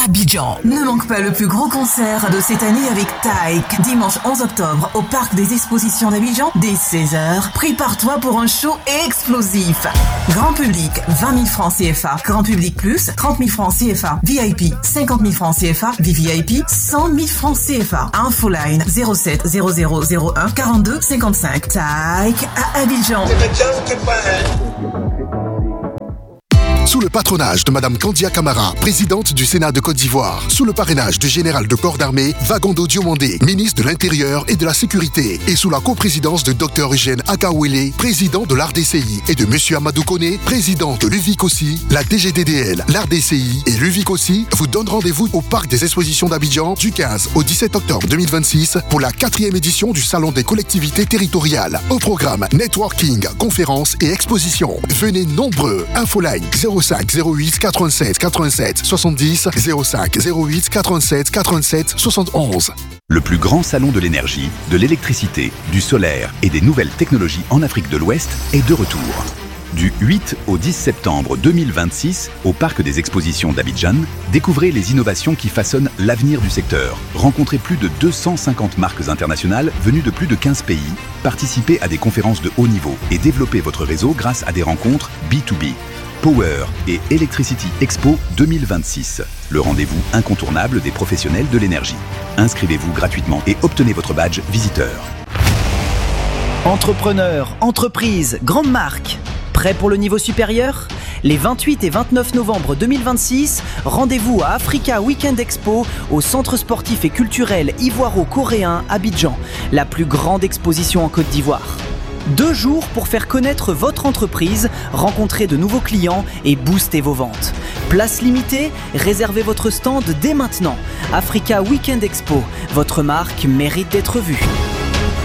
Abidjan. Ne manque pas le plus gros concert de cette année avec Taïk. Dimanche 11 octobre au Parc des Expositions d'Abidjan dès 16h. Prépare-toi pour un show explosif. Grand public, 20 000 francs CFA. Grand public plus, 30 000 francs CFA. VIP, 50 000 francs CFA. VVIP, 100 000 francs CFA. Infoline 07 0001 42 55. Taïk à Abidjan. Sous le patronage de Madame Kandia Camara, présidente du Sénat de Côte d'Ivoire, sous le parrainage du général de corps d'armée Vagondo Diomandé, ministre de l'Intérieur et de la Sécurité, et sous la coprésidence de Dr Eugène Akawele, président de l'ARDCI, et de Monsieur Amadou Kone, président de l'UVICOSI, la DGDDL, l'ARDCI et l'UVICOSI vous donnent rendez-vous au Parc des Expositions d'Abidjan du 15 au 17 octobre 2026 pour la 4e édition du Salon des collectivités territoriales. Au programme networking, conférences et expositions. Venez nombreux. Infoline 05 08 87 87 70 05 08 87 87 71. Le plus grand salon de l'énergie, de l'électricité, du solaire et des nouvelles technologies en Afrique de l'Ouest est de retour. Du 8 au 10 septembre 2026, au Parc des Expositions d'Abidjan, découvrez les innovations qui façonnent l'avenir du secteur. Rencontrez plus de 250 marques internationales venues de plus de 15 pays, participez à des conférences de haut niveau et développez votre réseau grâce à des rencontres B2B. Power et Electricity Expo 2026, le rendez-vous incontournable des professionnels de l'énergie. Inscrivez-vous gratuitement et obtenez votre badge visiteur. Entrepreneurs, entreprises, grandes marques, prêts pour le niveau supérieur ? Les 28 et 29 novembre 2026, rendez-vous à Africa Weekend Expo au Centre sportif et culturel ivoiro-coréen Abidjan, la plus grande exposition en Côte d'Ivoire. 2 jours pour faire connaître votre entreprise, rencontrer de nouveaux clients et booster vos ventes. Place limitée, réservez votre stand dès maintenant. Africa Weekend Expo, votre marque mérite d'être vue.